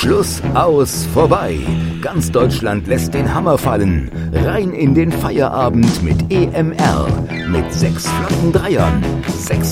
Schluss, aus, vorbei. Ganz Deutschland lässt den Hammer fallen. Rein in den Feierabend mit EMR. Mit 6 flotten Dreiern, 6